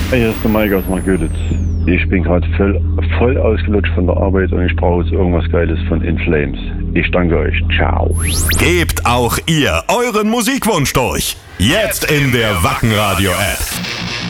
Hey, hier ist der Mike aus Markgöditz. Ich bin gerade voll ausgelutscht von der Arbeit und ich brauche jetzt irgendwas Geiles von In Flames. Ich danke euch. Ciao. Gebt auch ihr euren Musikwunsch durch. Jetzt in der Wacken Radio App.